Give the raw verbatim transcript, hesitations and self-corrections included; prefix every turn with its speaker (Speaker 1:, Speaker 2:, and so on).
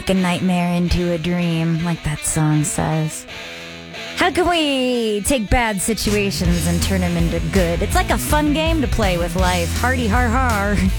Speaker 1: like a nightmare into a dream, like that song says. How can we take bad situations and turn them into good? It's like a fun game to play with life. Hardy har har.